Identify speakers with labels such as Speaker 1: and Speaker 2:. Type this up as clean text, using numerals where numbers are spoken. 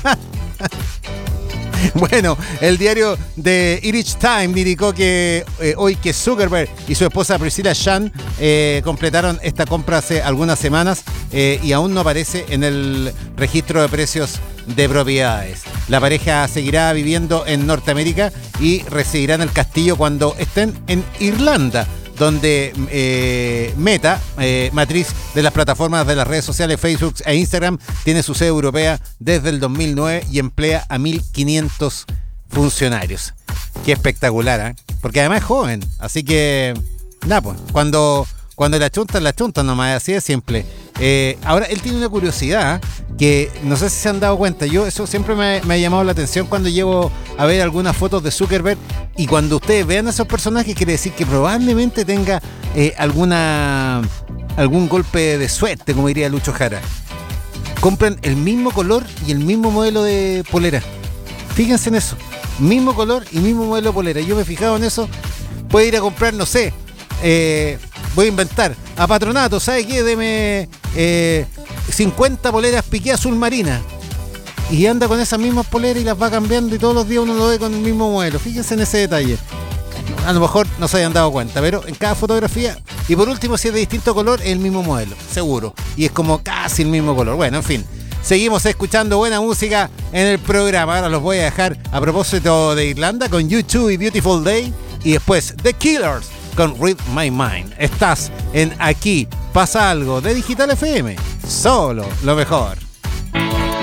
Speaker 1: Bueno, el diario de Irish Times indicó que hoy que Zuckerberg y su esposa Priscilla Shan completaron esta compra hace algunas semanas y aún no aparece en el registro de precios de propiedades. La pareja seguirá viviendo en Norteamérica y residirá en el castillo cuando estén en Irlanda, donde Meta, matriz de las plataformas de las redes sociales Facebook e Instagram, tiene su sede europea desde el 2009 y emplea a 1.500 funcionarios. Qué espectacular, ¿eh? Porque además es joven, así que, nada, pues, cuando la chuntan nomás, así de simple. Ahora, él tiene una curiosidad que no sé si se han dado cuenta. Yo eso siempre me ha llamado la atención cuando llevo a ver algunas fotos de Zuckerberg, y cuando ustedes vean a esos personajes quiere decir que probablemente tenga algún golpe de suerte, como diría Lucho Jara. Compran el mismo color y el mismo modelo de polera. Fíjense en eso, mismo color y mismo modelo de polera. Yo me he fijado en eso. Puede ir a comprar, no sé, voy a inventar, a Patronato, ¿sabe qué? Deme 50 poleras piqué azul marina. Y anda con esas mismas poleras y las va cambiando, y todos los días uno lo ve con el mismo modelo. Fíjense en ese detalle. A lo mejor no se hayan dado cuenta, pero en cada fotografía, y por último, si es de distinto color, es el mismo modelo, seguro. Y es como casi el mismo color. Bueno, en fin, seguimos escuchando buena música en el programa. Ahora los voy a dejar a propósito de Irlanda con U2 y Beautiful Day, y después The Killers con Read My Mind. Estás en Aquí Pasa Algo de Digital FM. Solo lo mejor.